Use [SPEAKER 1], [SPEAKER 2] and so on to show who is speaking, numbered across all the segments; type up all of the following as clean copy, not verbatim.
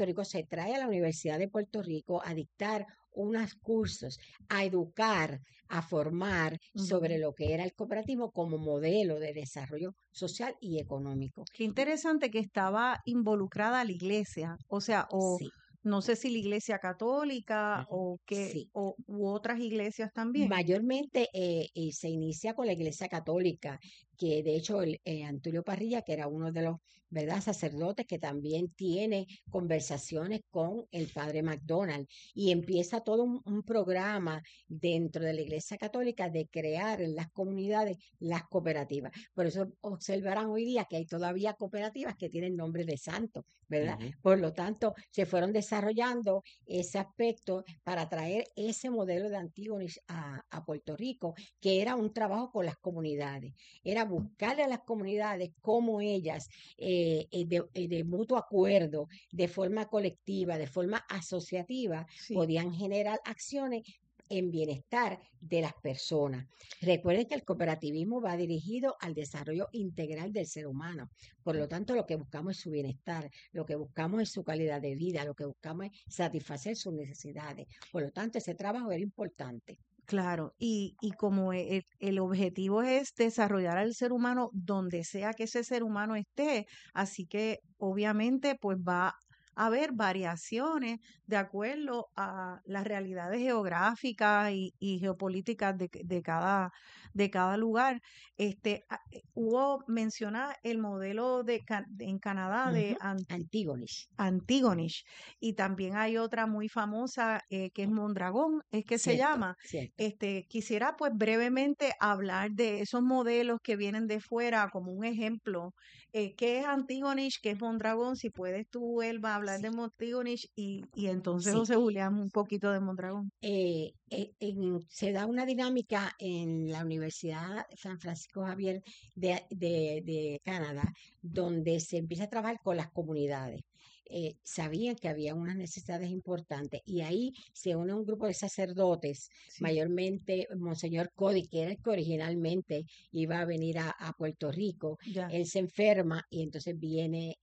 [SPEAKER 1] Puerto Rico se trae a la Universidad de Puerto Rico a dictar unos cursos, a educar, a formar sobre
[SPEAKER 2] Ujú.
[SPEAKER 1] lo que era el cooperativismo como modelo de desarrollo social y económico.
[SPEAKER 2] Qué interesante que estaba involucrada la iglesia, o sea, o
[SPEAKER 1] Sí,
[SPEAKER 2] no sé si la iglesia católica
[SPEAKER 1] ujú,
[SPEAKER 2] o que,
[SPEAKER 1] sí.
[SPEAKER 2] o u otras iglesias también.
[SPEAKER 1] Mayormente se inicia con la Iglesia Católica, que de hecho Antonio Parrilla, que era uno de los, ¿verdad?, sacerdotes que también tiene conversaciones con el padre McDonald, y empieza todo un programa dentro de la Iglesia Católica de crear en las comunidades las cooperativas. Por eso observarán hoy día que hay todavía cooperativas que tienen nombre de santo, ¿verdad?
[SPEAKER 3] Ujú.
[SPEAKER 1] Por lo tanto, se fueron desarrollando ese aspecto para traer ese modelo de Antígonis a Puerto Rico, que era un trabajo con las comunidades, era buscarle a las comunidades cómo ellas, de mutuo acuerdo, de forma colectiva, de forma asociativa,
[SPEAKER 2] Sí.
[SPEAKER 1] podían generar acciones en bienestar de las personas. Recuerden que el cooperativismo va dirigido al desarrollo integral del ser humano. Por lo tanto, lo que buscamos es su bienestar, lo que buscamos es su calidad de vida, lo que buscamos es satisfacer sus necesidades. Por lo tanto, ese trabajo era importante.
[SPEAKER 2] Claro, y como el objetivo es desarrollar al ser humano donde sea que ese ser humano esté, así que obviamente pues va a haber variaciones de acuerdo a las realidades geográficas y geopolíticas de cada lugar. Hubo menciona el modelo en Canadá
[SPEAKER 1] Ujú. Antígonis.
[SPEAKER 2] Antigonish. Y también hay otra muy famosa que es Mondragón, es que se
[SPEAKER 1] Cierto,
[SPEAKER 2] llama.
[SPEAKER 1] cierto.
[SPEAKER 2] Quisiera pues brevemente hablar de esos modelos que vienen de fuera como un ejemplo. ¿Qué es Antigonish? ¿Qué es Mondragón? Si puedes tú, Elba, hablar de
[SPEAKER 1] Sí,
[SPEAKER 2] Montigonish y entonces
[SPEAKER 1] sí.
[SPEAKER 2] José Julián un poquito de Mondragón.
[SPEAKER 1] Se da una dinámica en la Universidad San Francisco Javier de Canadá, donde se empieza a trabajar con las comunidades. Sabían que había unas necesidades importantes y ahí se une un grupo de sacerdotes,
[SPEAKER 2] Sí,
[SPEAKER 1] mayormente Monseñor Cody, que era el que originalmente iba a venir a Puerto Rico.
[SPEAKER 2] ya.
[SPEAKER 1] Él se enferma y entonces viene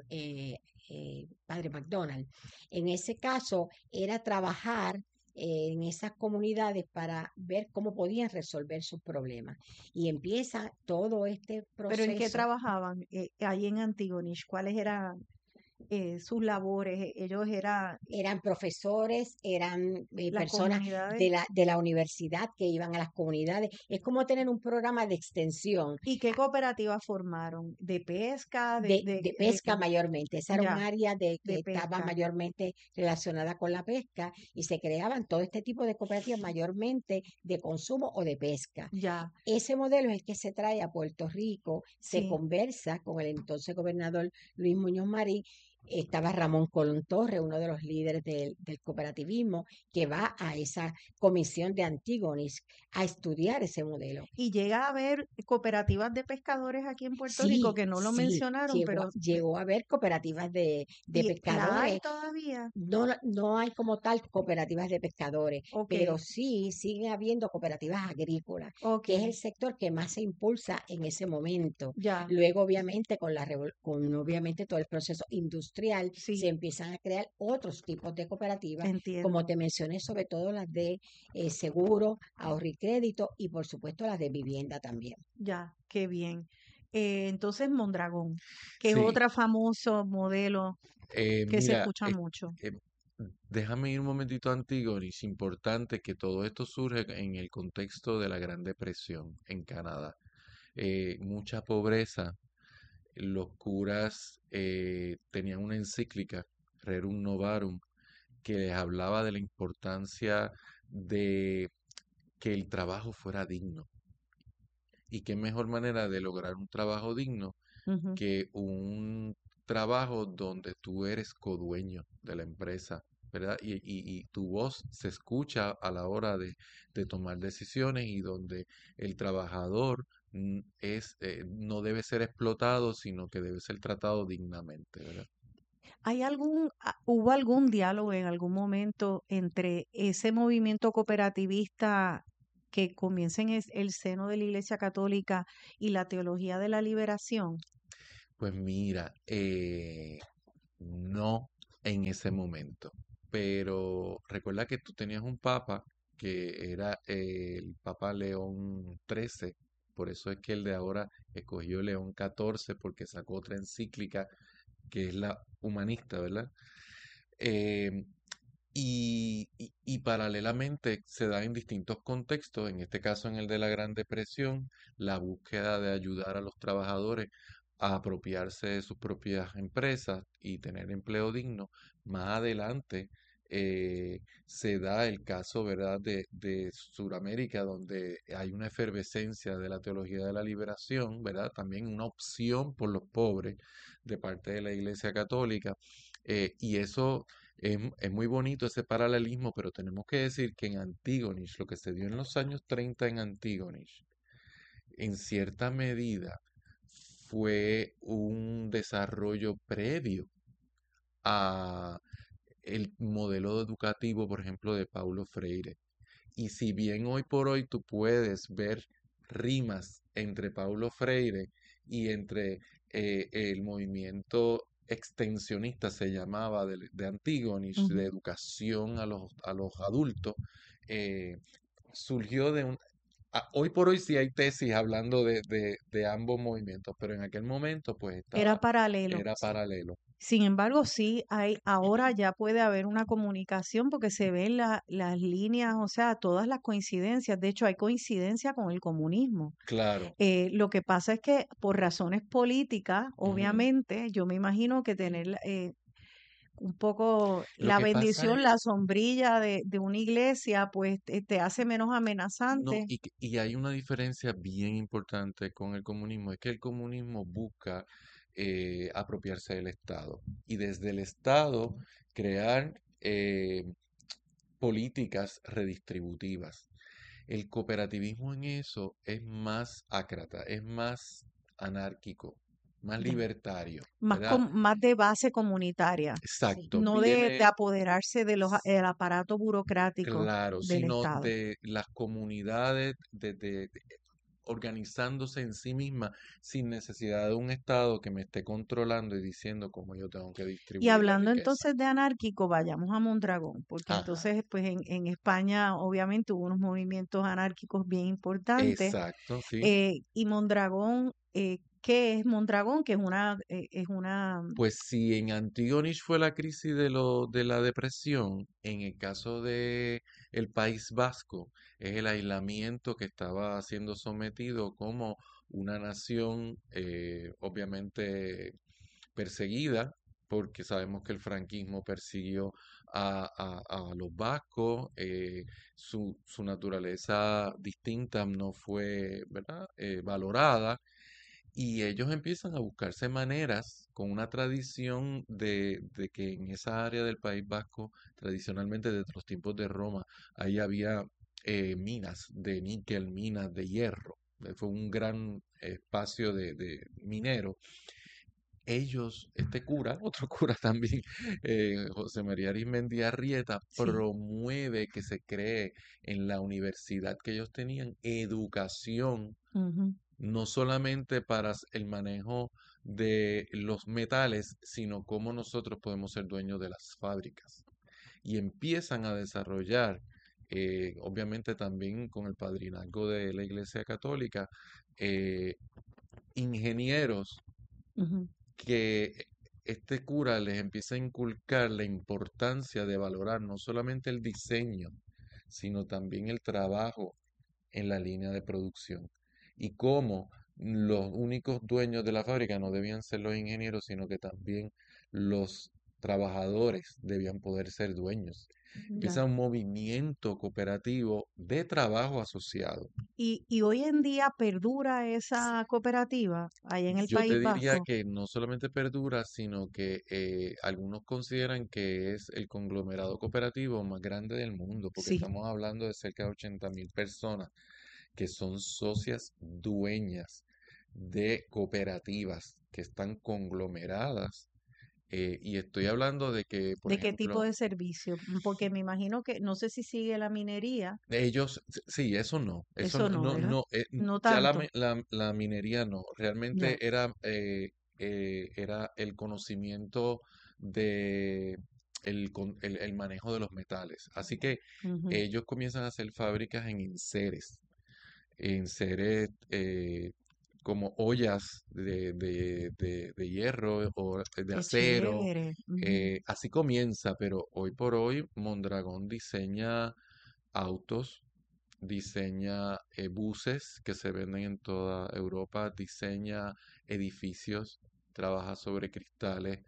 [SPEAKER 1] Padre McDonald. En ese caso era trabajar en esas comunidades para ver cómo podían resolver sus problemas. Y empieza todo este
[SPEAKER 2] Pero ¿en qué
[SPEAKER 1] proceso.
[SPEAKER 2] trabajaban ahí en Antigonish? ¿Cuáles eran sus labores? Ellos eran
[SPEAKER 1] Eran profesores, eran
[SPEAKER 2] las
[SPEAKER 1] personas
[SPEAKER 2] comunidades.
[SPEAKER 1] de la universidad que iban a las comunidades. Es como tener un programa de extensión
[SPEAKER 2] ¿Y qué cooperativas formaron? ¿De pesca?
[SPEAKER 1] de
[SPEAKER 2] De
[SPEAKER 1] pesca
[SPEAKER 2] qué?
[SPEAKER 1] mayormente. Esa era un
[SPEAKER 2] Ya,
[SPEAKER 1] área que
[SPEAKER 2] de
[SPEAKER 1] estaba
[SPEAKER 2] pesca.
[SPEAKER 1] mayormente relacionada con la pesca y se creaban todo este tipo de cooperativas mayormente de consumo o de pesca.
[SPEAKER 2] Ya,
[SPEAKER 1] Ese modelo es el que se trae a Puerto Rico, se
[SPEAKER 2] sí.
[SPEAKER 1] conversa con el entonces gobernador Luis Muñoz Marín. Estaba Ramón Colón Torres, uno de los líderes del cooperativismo, que va a esa comisión de Antígonis a estudiar ese modelo.
[SPEAKER 2] Y llega a haber cooperativas de pescadores aquí en Puerto Rico
[SPEAKER 1] Sí,
[SPEAKER 2] que no lo
[SPEAKER 1] sí,
[SPEAKER 2] mencionaron, pero
[SPEAKER 1] llegó a haber cooperativas de
[SPEAKER 2] y la hay
[SPEAKER 1] pescadores.
[SPEAKER 2] todavía.
[SPEAKER 1] No, no hay como tal cooperativas de pescadores,
[SPEAKER 2] Ok,
[SPEAKER 1] pero sí siguen habiendo cooperativas agrícolas,
[SPEAKER 2] ok,
[SPEAKER 1] que es el sector que más se impulsa en ese momento.
[SPEAKER 2] ya,
[SPEAKER 1] Luego, obviamente, con obviamente todo el proceso industrial, se
[SPEAKER 2] sí,
[SPEAKER 1] empiezan a crear otros tipos de cooperativas, como
[SPEAKER 2] entiendo.
[SPEAKER 1] te mencioné, sobre todo las de seguro, ahorro y crédito, y por supuesto las de vivienda también.
[SPEAKER 2] Ya, qué bien. Entonces Mondragón, que es
[SPEAKER 3] Sí,
[SPEAKER 2] otro famoso modelo que se
[SPEAKER 3] mira,
[SPEAKER 2] escucha mucho.
[SPEAKER 3] eh, déjame ir un momentito a Antígonis. Importante que todo esto surge en el contexto de la Gran Depresión en Canadá. Mucha pobreza. Los curas tenían una encíclica, Rerum Novarum, que les hablaba de la importancia de que el trabajo fuera digno. Y qué mejor manera de lograr un trabajo digno
[SPEAKER 2] Ujú.
[SPEAKER 3] que un trabajo donde tú eres codueño de la empresa, ¿verdad? Y tu voz se escucha a la hora de tomar decisiones y donde el trabajador no debe ser explotado, sino que debe ser tratado dignamente, ¿verdad?
[SPEAKER 2] ¿Hubo algún diálogo en algún momento entre ese movimiento cooperativista que comienza en el seno de la Iglesia Católica y la teología de la liberación?
[SPEAKER 3] Pues mira, no, en ese momento. Pero recuerda que tú tenías un papa que era el Papa León XIII, por eso es que el de ahora escogió León XIV porque sacó otra encíclica que es la humanista, ¿verdad? Eh, y paralelamente se da en distintos contextos, en este caso en el de la Gran Depresión, la búsqueda de ayudar a los trabajadores a apropiarse de sus propias empresas y tener empleo digno. Más adelante se da el caso, ¿verdad?, de Sudamérica, donde hay una efervescencia de la teología de la liberación, ¿verdad? También una opción por los pobres de parte de la Iglesia Católica. Y eso es muy bonito ese paralelismo, pero tenemos que decir que en Antígonis, lo que se dio en los años 30 en Antígonis, en cierta medida fue un desarrollo previo a el modelo educativo, por ejemplo, de Paulo Freire. Y si bien hoy por hoy tú puedes ver rimas entre Paulo Freire y entre el movimiento extensionista, se llamaba, de Antígonis, de
[SPEAKER 2] Ujú.
[SPEAKER 3] educación a los adultos, eh, surgió de un... Hoy por hoy sí hay tesis hablando de ambos movimientos, pero en aquel momento pues
[SPEAKER 2] Era
[SPEAKER 3] estaba,
[SPEAKER 2] paralelo.
[SPEAKER 3] era paralelo.
[SPEAKER 2] Sin embargo, sí hay, ahora ya puede haber una comunicación porque se ven las líneas, o sea, todas las coincidencias. De hecho, hay coincidencia con el comunismo.
[SPEAKER 3] Claro.
[SPEAKER 2] Lo que pasa es que por razones políticas,
[SPEAKER 3] Ujú.
[SPEAKER 2] obviamente, yo me imagino que tener un poco
[SPEAKER 3] Lo
[SPEAKER 2] la
[SPEAKER 3] que pasa
[SPEAKER 2] bendición,
[SPEAKER 3] es,
[SPEAKER 2] la sombrilla de una iglesia, pues te hace menos
[SPEAKER 3] no,
[SPEAKER 2] amenazante.
[SPEAKER 3] y hay una diferencia bien importante con el comunismo, es que el comunismo busca apropiarse del Estado y desde el Estado crear políticas redistributivas. El cooperativismo en eso es más ácrata, es más anárquico, más
[SPEAKER 2] Ya.
[SPEAKER 3] libertario,
[SPEAKER 2] Más,
[SPEAKER 3] ¿verdad?
[SPEAKER 2] más de base comunitaria,
[SPEAKER 1] Sí.
[SPEAKER 3] Exacto,
[SPEAKER 2] no de
[SPEAKER 3] viene,
[SPEAKER 2] apoderarse de el aparato burocrático
[SPEAKER 3] claro,
[SPEAKER 2] del
[SPEAKER 3] sino
[SPEAKER 2] Estado.
[SPEAKER 3] de las comunidades, organizándose en sí misma sin necesidad de un Estado que me esté controlando y diciendo cómo yo tengo que
[SPEAKER 2] Y
[SPEAKER 3] distribuir la
[SPEAKER 2] hablando
[SPEAKER 3] riqueza.
[SPEAKER 2] entonces de anárquico, vayamos a Mondragón, porque
[SPEAKER 3] Ajá,
[SPEAKER 2] entonces pues en España obviamente hubo unos movimientos anárquicos bien importantes.
[SPEAKER 3] exacto, sí.
[SPEAKER 2] Y Mondragón, ¿qué es Mondragón? Que es una,
[SPEAKER 3] Pues si en Antigonish fue la crisis de la depresión, en el caso de el País Vasco es el aislamiento que estaba siendo sometido como una nación obviamente perseguida, porque sabemos que el franquismo persiguió a los vascos, su naturaleza distinta no fue, ¿verdad? Valorada y ellos empiezan a buscarse maneras con una tradición de que en esa área del País Vasco, tradicionalmente desde los tiempos de Roma, ahí había minas de níquel, minas de hierro. Fue un gran espacio de minero. Ellos, este cura, otro cura también, José María Arizmendi Arrieta,
[SPEAKER 2] sí,
[SPEAKER 3] promueve que se cree en la universidad que ellos tenían educación
[SPEAKER 2] ujú,
[SPEAKER 3] no solamente para el manejo de los metales, sino cómo nosotros podemos ser dueños de las fábricas. Y empiezan a desarrollar, obviamente también con el padrinazgo de la Iglesia Católica, eh, ingenieros
[SPEAKER 2] ujú.
[SPEAKER 3] que este cura les empieza a inculcar la importancia de valorar no solamente el diseño, sino también el trabajo en la línea de producción. Y cómo los únicos dueños de la fábrica no debían ser los ingenieros, sino que también los trabajadores debían poder ser dueños.
[SPEAKER 2] Ya.
[SPEAKER 3] Empieza un movimiento cooperativo de trabajo asociado.
[SPEAKER 2] Y hoy en día perdura esa cooperativa allá en el
[SPEAKER 3] Yo te
[SPEAKER 2] País
[SPEAKER 3] diría
[SPEAKER 2] Vasco.
[SPEAKER 3] que no solamente perdura, sino que algunos consideran que es el conglomerado cooperativo más grande del mundo, porque
[SPEAKER 2] Sí.
[SPEAKER 3] estamos hablando de cerca de 80.000 personas que son socias dueñas de cooperativas que están conglomeradas. Y estoy hablando de que, por
[SPEAKER 2] ¿De qué tipo
[SPEAKER 3] ejemplo,
[SPEAKER 2] de servicio? Porque me imagino que, no sé si sigue la minería,
[SPEAKER 3] ellos, sí, eso
[SPEAKER 2] eso
[SPEAKER 3] no,
[SPEAKER 2] no,
[SPEAKER 3] no,
[SPEAKER 2] ¿verdad?
[SPEAKER 3] no,
[SPEAKER 2] No
[SPEAKER 3] ya la,
[SPEAKER 2] tanto.
[SPEAKER 3] la minería no,
[SPEAKER 2] Ya.
[SPEAKER 3] realmente era el conocimiento de el manejo de los metales. Así que
[SPEAKER 2] Ujú.
[SPEAKER 3] ellos comienzan a hacer fábricas en seres como ollas de hierro o de
[SPEAKER 2] Qué
[SPEAKER 3] acero.
[SPEAKER 2] chévere. Ujú.
[SPEAKER 3] Así comienza, pero hoy por hoy Mondragón diseña autos, diseña buses que se venden en toda Europa, diseña edificios, trabaja sobre cristales,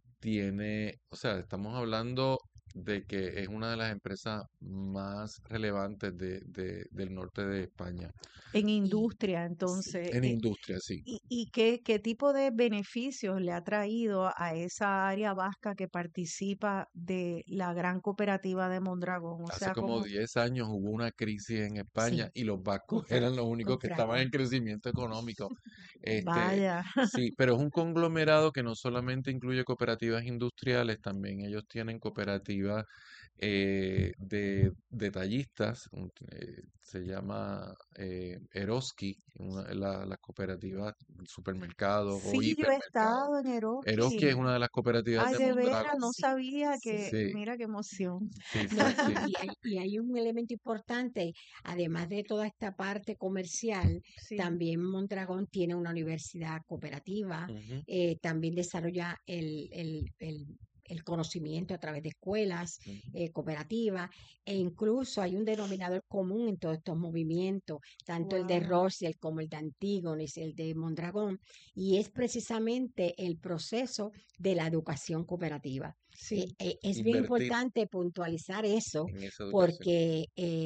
[SPEAKER 3] o sea, estamos hablando de que es una de las empresas más relevantes del norte de España.
[SPEAKER 2] En
[SPEAKER 1] Y
[SPEAKER 2] industria,
[SPEAKER 1] sí.
[SPEAKER 2] entonces,
[SPEAKER 3] En industria, sí.
[SPEAKER 2] ¿y qué tipo de beneficios le ha traído a esa área vasca que participa de la gran cooperativa de Mondragón? O
[SPEAKER 3] Hace
[SPEAKER 2] sea,
[SPEAKER 3] como
[SPEAKER 2] como,
[SPEAKER 3] 10 años hubo una crisis en España
[SPEAKER 1] Sí,
[SPEAKER 3] y los vascos
[SPEAKER 1] con,
[SPEAKER 3] eran los
[SPEAKER 1] con
[SPEAKER 3] únicos que estaban en
[SPEAKER 1] Fragón.
[SPEAKER 3] crecimiento económico. Este,
[SPEAKER 2] vaya,
[SPEAKER 3] sí, pero es un conglomerado que no solamente incluye cooperativas industriales, también ellos tienen cooperativas de detallistas, se llama Eroski, las cooperativas supermercados o
[SPEAKER 2] sí, yo he
[SPEAKER 3] hipermercados.
[SPEAKER 2] estado en
[SPEAKER 3] Eroski es
[SPEAKER 2] Eroski.
[SPEAKER 3] una de las cooperativas
[SPEAKER 2] Ay,
[SPEAKER 3] de
[SPEAKER 2] de veras,
[SPEAKER 3] Mondragón.
[SPEAKER 2] no
[SPEAKER 1] Sí,
[SPEAKER 2] sabía
[SPEAKER 1] sí.
[SPEAKER 2] que,
[SPEAKER 3] Sí,
[SPEAKER 2] mira qué emoción.
[SPEAKER 3] sí,
[SPEAKER 1] No,
[SPEAKER 3] sí, sí.
[SPEAKER 1] y hay un elemento importante, además de toda esta parte comercial,
[SPEAKER 2] Sí,
[SPEAKER 1] también Mondragón tiene una universidad cooperativa,
[SPEAKER 3] Ujú,
[SPEAKER 1] también desarrolla el conocimiento a través de escuelas
[SPEAKER 3] ujú.
[SPEAKER 1] cooperativas, e incluso hay un denominador común en todos estos movimientos, tanto el de
[SPEAKER 2] wow,
[SPEAKER 1] Rosell como el de Antígonis, el de Mondragón, y es precisamente el proceso de la educación cooperativa.
[SPEAKER 2] sí,
[SPEAKER 1] Es bien
[SPEAKER 3] Invertir
[SPEAKER 1] importante puntualizar eso
[SPEAKER 3] en esa educación.
[SPEAKER 1] porque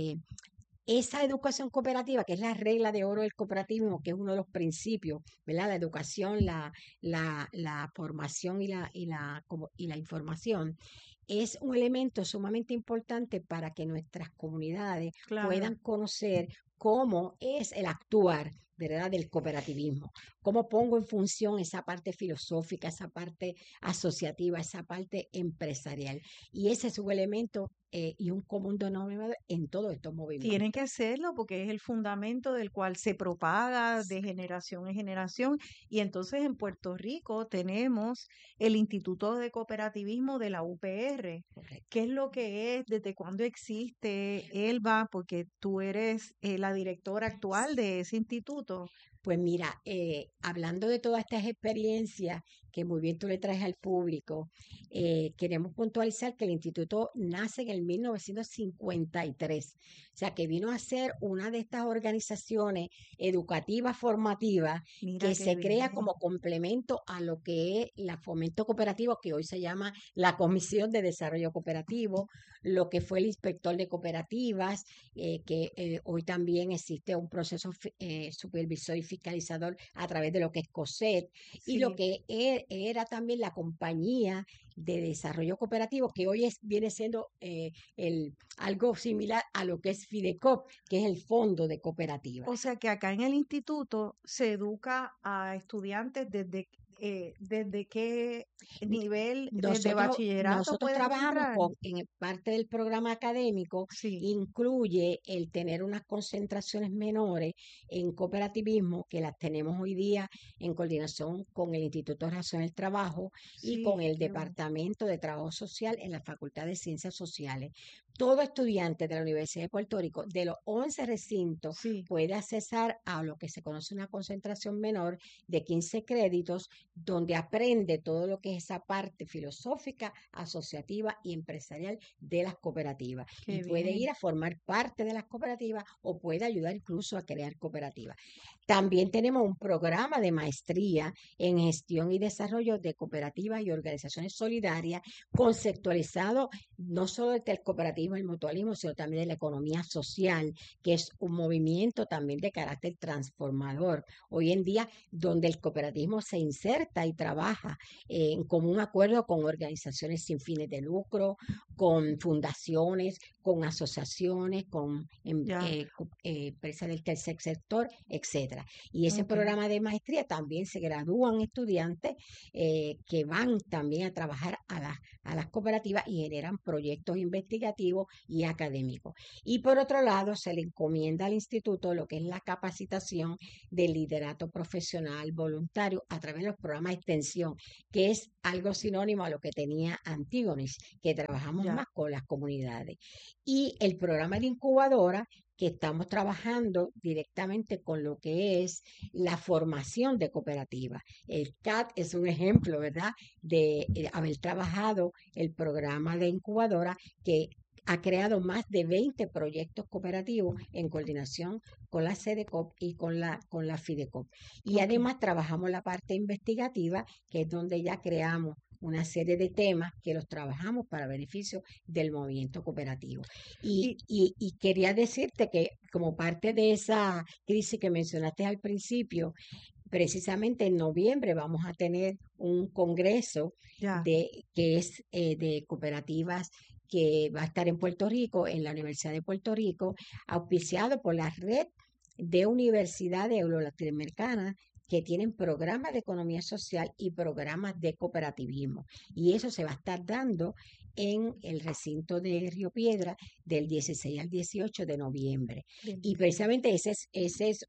[SPEAKER 1] esa educación cooperativa, que es la regla de oro del cooperativismo, que es uno de los principios, ¿verdad? La educación, la formación y la información, es un elemento sumamente importante para que nuestras comunidades
[SPEAKER 2] claro.
[SPEAKER 1] puedan conocer cómo es el actuar, ¿verdad? Del cooperativismo. Cómo pongo en función esa parte filosófica, esa parte asociativa, esa parte empresarial. Y ese es un elemento y un común denominador en todos estos
[SPEAKER 2] Tienen que
[SPEAKER 1] movimientos.
[SPEAKER 2] hacerlo porque es el fundamento del cual se propaga de generación en generación. Y entonces en Puerto Rico tenemos el Instituto de Cooperativismo de la UPR.
[SPEAKER 1] Correcto.
[SPEAKER 2] ¿Qué es lo que es? ¿Desde cuándo existe, Elba? Porque tú eres la directora actual de ese instituto.
[SPEAKER 1] Pues mira, hablando de todas estas experiencias que muy bien tú le traes al público, queremos puntualizar que el instituto nace en el 1953, o sea que vino a ser una de estas organizaciones educativas formativas
[SPEAKER 2] Mira
[SPEAKER 1] que
[SPEAKER 2] qué
[SPEAKER 1] se crea
[SPEAKER 2] bien.
[SPEAKER 1] como complemento a lo que es la Fomento Cooperativo, que hoy se llama la Comisión de Desarrollo Cooperativo, lo que fue el inspector de cooperativas, que hoy también existe un proceso supervisor y fiscalizador a través de lo que es COSET, y lo
[SPEAKER 2] Sí.
[SPEAKER 1] que era también la compañía de desarrollo cooperativo, que hoy viene siendo algo similar a lo que es Fidecop, que es el fondo de cooperativa.
[SPEAKER 2] O sea que acá en el instituto se educa a estudiantes desde qué nivel de bachillerato
[SPEAKER 1] Nosotros
[SPEAKER 2] pueden
[SPEAKER 1] trabajamos
[SPEAKER 2] entrar.
[SPEAKER 1] en parte del programa académico,
[SPEAKER 2] Sí,
[SPEAKER 1] incluye el tener unas concentraciones menores en cooperativismo, que las tenemos hoy día en coordinación con el Instituto de Relaciones del Trabajo y
[SPEAKER 2] sí,
[SPEAKER 1] con el
[SPEAKER 2] qué bueno.
[SPEAKER 1] Departamento de Trabajo Social en la Facultad de Ciencias Sociales. Todo estudiante de la Universidad de Puerto Rico, de los 11 recintos,
[SPEAKER 2] Sí,
[SPEAKER 1] puede accesar a lo que se conoce una concentración menor de 15 créditos, donde aprende todo lo que es esa parte filosófica, asociativa y empresarial de las cooperativas. Y
[SPEAKER 2] qué
[SPEAKER 1] puede ir
[SPEAKER 2] bien.
[SPEAKER 1] a formar parte de las cooperativas o puede ayudar incluso a crear cooperativas. También tenemos un programa de maestría en gestión y desarrollo de cooperativas y organizaciones solidarias, conceptualizado no solo del cooperativismo y el mutualismo, sino también de la economía social, que es un movimiento también de carácter transformador. Hoy en día, donde el cooperativismo se inserta y trabaja en común acuerdo con organizaciones sin fines de lucro, con fundaciones, con asociaciones, con
[SPEAKER 2] Ya,
[SPEAKER 1] empresas del tercer sector, etcétera. Y ese
[SPEAKER 2] ok.
[SPEAKER 1] programa de maestría también se gradúan estudiantes que van también a trabajar a las cooperativas y generan proyectos investigativos y académicos. Y por otro lado, se le encomienda al instituto lo que es la capacitación del liderato profesional voluntario a través de los programas de extensión, que es algo sinónimo a lo que tenía Antígonis, que trabajamos
[SPEAKER 2] Ya,
[SPEAKER 1] más con las comunidades. Y el programa de incubadora, que estamos trabajando directamente con lo que es la formación de cooperativas. El CAT es un ejemplo, ¿verdad?, de haber trabajado el programa de incubadora que ha creado más de 20 proyectos cooperativos en coordinación con la SEDECOP y con la FIDECOP. Y
[SPEAKER 2] ok.
[SPEAKER 1] además trabajamos la parte investigativa, que es donde ya creamos una serie de temas que los trabajamos para beneficio del movimiento cooperativo.
[SPEAKER 2] Y
[SPEAKER 1] Y quería decirte que como parte de esa crisis que mencionaste al principio, precisamente en noviembre vamos a tener un congreso
[SPEAKER 2] ya,
[SPEAKER 1] que es de cooperativas que va a estar en Puerto Rico, en la Universidad de Puerto Rico, auspiciado por la red de universidades euro-latinoamericanas que tienen programas de economía social y programas de cooperativismo. Y eso se va a estar dando en el recinto de Río Piedra del 16 al 18 de noviembre. Y precisamente ese es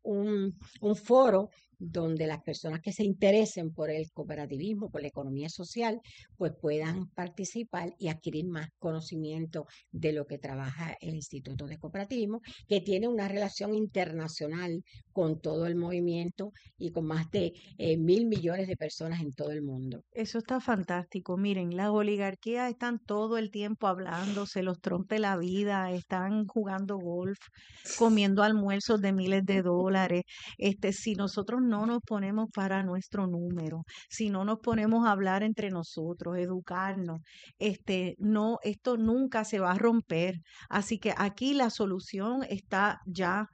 [SPEAKER 1] un foro donde las personas que se interesen por el cooperativismo, por la economía social, pues puedan participar y adquirir más conocimiento de lo que trabaja el Instituto de Cooperativismo, que tiene una relación internacional con todo el movimiento y con más de 1.000 millones de personas en todo el mundo.
[SPEAKER 2] eso está fantástico. Miren, las oligarquías están todo el tiempo hablando, se los trompe la vida, están jugando golf, comiendo almuerzos de miles de dólares. Si nosotros no nos ponemos para nuestro número, si no nos ponemos a hablar entre nosotros, educarnos, no, esto nunca se va a romper. Así que aquí la solución está ya.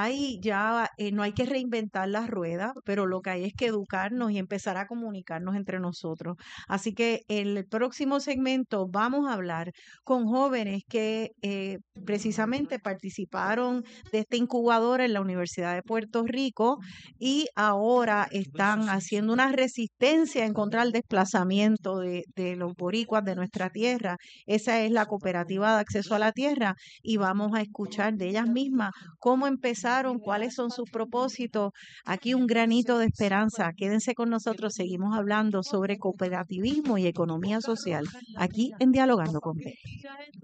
[SPEAKER 2] No hay que reinventar la rueda, pero lo que hay es que educarnos y empezar a comunicarnos entre nosotros. Así que el próximo segmento vamos a hablar con jóvenes que precisamente participaron de esta incubadora en la Universidad de Puerto Rico y ahora están haciendo una resistencia en contra del desplazamiento de los boricuas de nuestra tierra. Esa es la cooperativa de acceso a la tierra y vamos a escuchar de ellas mismas cómo empezaron, cuáles son sus propósitos. Aquí un granito de esperanza. Quédense con nosotros, seguimos hablando sobre cooperativismo y economía social, aquí en Dialogando con Beth.